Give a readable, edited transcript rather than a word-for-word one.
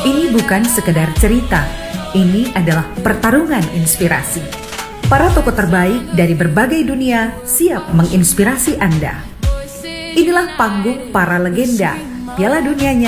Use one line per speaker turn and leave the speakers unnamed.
Ini bukan sekedar cerita, ini adalah pertarungan inspirasi. Para tokoh terbaik dari berbagai dunia siap menginspirasi Anda. Inilah panggung para legenda, Piala Dunianya